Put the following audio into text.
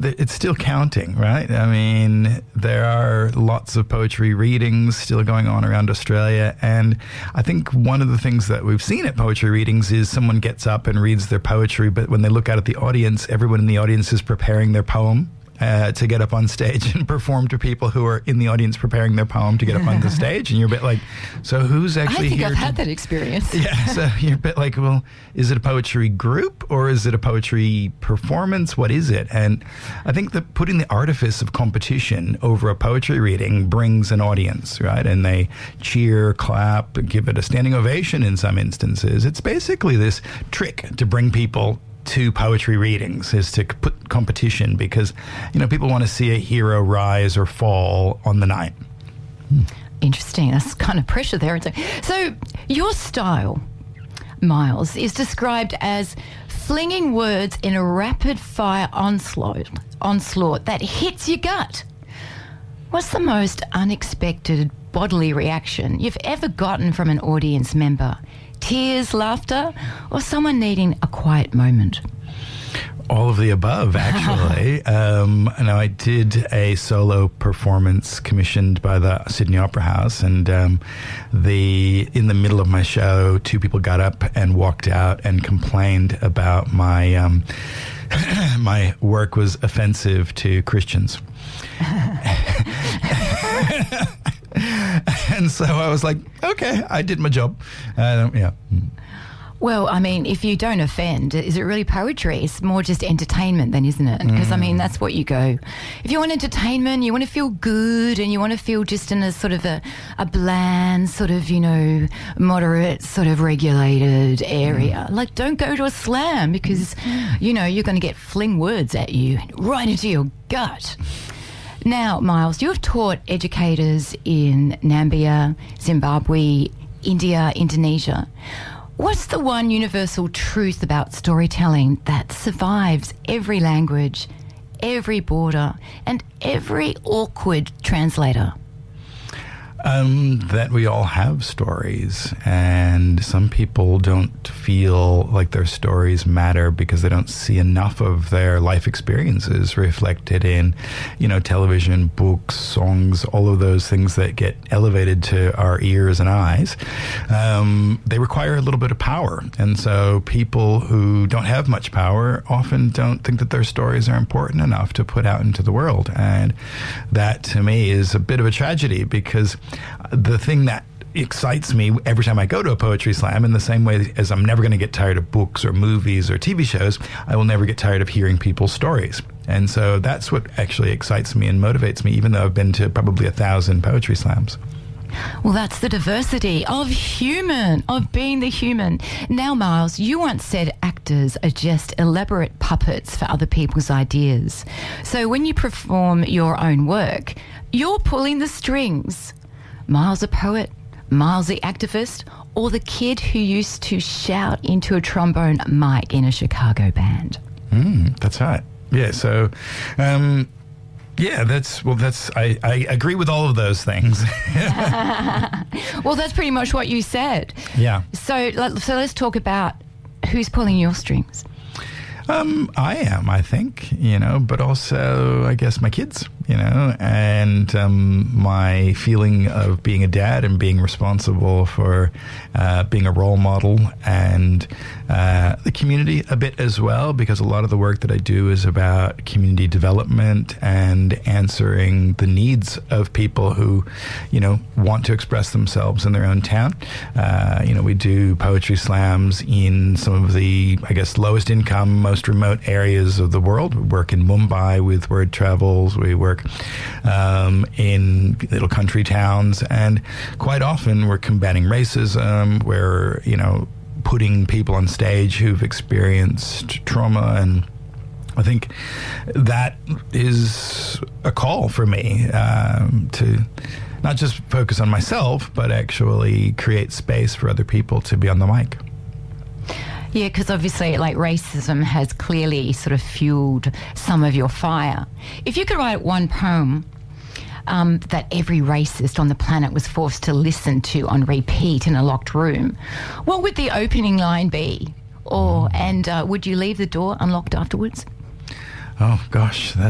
it's still counting, right? I mean, there are lots of poetry readings still going on around Australia. And I think one of the things that we've seen at poetry readings is someone gets up and reads their poetry, but when they look out at the audience, everyone in the audience is preparing their poem to get up on stage and perform to people who are in the audience preparing their poem to get up on the stage. And you're a bit like, so who's actually here? I think I've had that experience. Yeah, so you're a bit like, well, is it a poetry group or is it a poetry performance? What is it? And I think that putting the artifice of competition over a poetry reading brings an audience, right? And they cheer, clap, give it a standing ovation in some instances. It's basically this trick to bring people to poetry readings, is to put competition, because, you know, people want to see a hero rise or fall on the night. Interesting. That's kind of pressure there. So your style, Miles, is described as flinging words in a rapid-fire onslaught that hits your gut. What's the most unexpected bodily reaction you've ever gotten from an audience member? Tears, laughter, or someone needing a quiet moment? All of the above, actually. I did a solo performance commissioned by the Sydney Opera House, and in the middle of my show, two people got up and walked out and complained about my my work was offensive to Christians. And so I was like, okay, I did my job. Yeah. Well, I mean, if you don't offend, is it really poetry? It's more just entertainment then, isn't it? Because, I mean, that's what you go. If you want entertainment, you want to feel good, and you want to feel just in a sort of a bland, sort of, moderate, sort of regulated area. Like, don't go to a slam because, you're going to get fling words at you right into your gut. Now, Miles, you have taught educators in Namibia, Zimbabwe, India, Indonesia. What's the one universal truth about storytelling that survives every language, every border, and every awkward translator? That we all have stories, and some people don't feel like their stories matter because they don't see enough of their life experiences reflected in, television, books, songs, all of those things that get elevated to our ears and eyes. They require a little bit of power, and so people who don't have much power often don't think that their stories are important enough to put out into the world, and that to me is a bit of a tragedy, because the thing that excites me every time I go to a poetry slam, in the same way as I'm never going to get tired of books or movies or TV shows, I will never get tired of hearing people's stories. And so that's what actually excites me and motivates me, even though I've been to probably 1,000 poetry slams. Well, that's the diversity of being the human. Now, Miles, you once said actors are just elaborate puppets for other people's ideas. So when you perform your own work, you're pulling the strings. Miles a poet, Miles the activist, or the kid who used to shout into a trombone mic in a Chicago band? That's right. Yeah, so... I agree with all of those things. Well, that's pretty much what you said. Yeah. So let's talk about who's pulling your strings. I am, I think, but also, I guess, my kids, and my feeling of being a dad and being responsible for being a role model, and the community a bit as well, because a lot of the work that I do is about community development and answering the needs of people who, want to express themselves in their own town. We do poetry slams in some of the, I guess, lowest income, most remote areas of the world. We work in Mumbai with Word Travels. We work in little country towns, and quite often we're combating racism. We're, putting people on stage who've experienced trauma, and I think that is a call for me to not just focus on myself, but actually create space for other people to be on the mic. Yeah, because obviously, racism has clearly sort of fueled some of your fire. If you could write one poem that every racist on the planet was forced to listen to on repeat in a locked room, what would the opening line be? And would you leave the door unlocked afterwards? Oh, gosh,